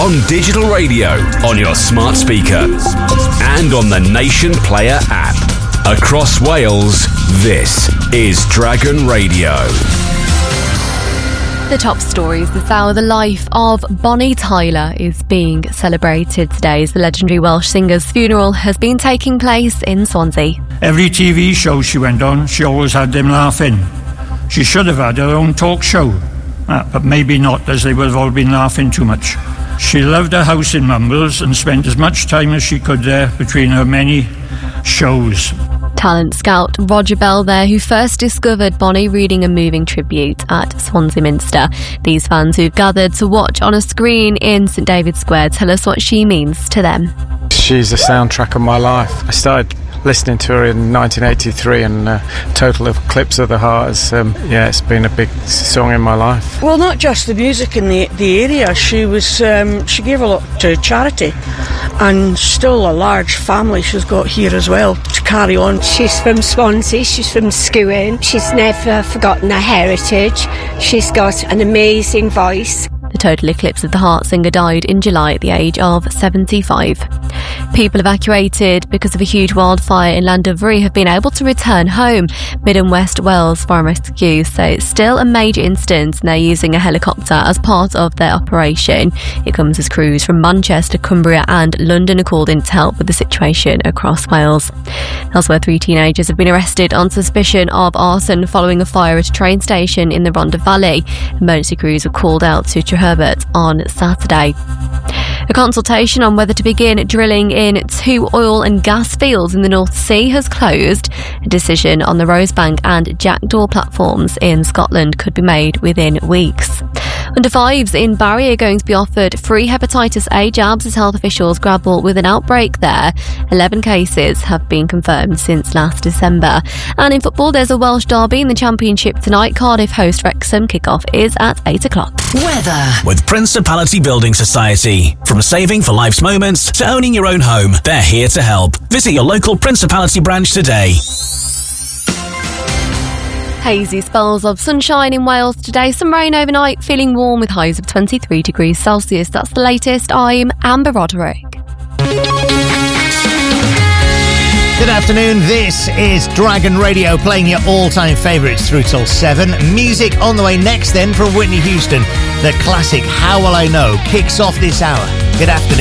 on digital radio, on your smart speaker, and on the Nation Player app. Across Wales, this is Dragon Radio. The top stories this hour. The life of Bonnie Tyler is being celebrated today as the legendary Welsh singer's funeral has been taking place in Swansea. Every TV show she went on, she always had them laughing. She should have had her own talk show, but maybe not, as they would have all been laughing too much. She loved her house in Mumbles and spent as much time as she could there between her many shows. Talent scout Roger Bell there, who first discovered Bonnie reading a moving tribute at Swansea Minster. These fans who've gathered to watch on a screen in St David's Square tell us what she means to them. She's the soundtrack of my life. I started listening to her in 1983 and Total Eclipse of the Heart is, it's been a big song in my life. Well, not just the music in the area, she gave a lot to charity, and still a large family she's got here as well to carry on. She's from Swansea, she's from Skewin, she's never forgotten her heritage, she's got an amazing voice. The Total Eclipse of the Heart singer died in July at the age of 75. People evacuated because of a huge wildfire in Llandovery have been able to return home. Mid and West Wales Fire and Rescue say it's still a major incident and they're using a helicopter as part of their operation. It comes as crews from Manchester, Cumbria and London are called in to help with the situation across Wales. Elsewhere, 3 teenagers have been arrested on suspicion of arson following a fire at a train station in the Rhondda Valley. Emergency crews were called out to Treherbert on Saturday. A consultation on whether to begin drilling in 2 oil and gas fields in the North Sea has closed. A decision on the Rosebank and Jackdaw platforms in Scotland could be made within weeks. Under 5s in Barry are going to be offered free hepatitis A jabs as health officials grapple with an outbreak there. 11 cases have been confirmed since last December. And in football, there's a Welsh derby in the Championship tonight. Cardiff host Wrexham. Kick-off is at 8 o'clock. Weather with Principality Building Society. From saving for life's moments to owning your own home, they're here to help. Visit your local Principality branch today. Hazy spells of sunshine in Wales today. Some rain overnight, feeling warm with highs of 23 degrees Celsius. That's the latest. I'm Amber Roderick. Good afternoon, this is Dragon Radio, playing your all-time favourites through till 7. Music on the way next then from Whitney Houston. The classic How Will I Know kicks off this hour. Good afternoon.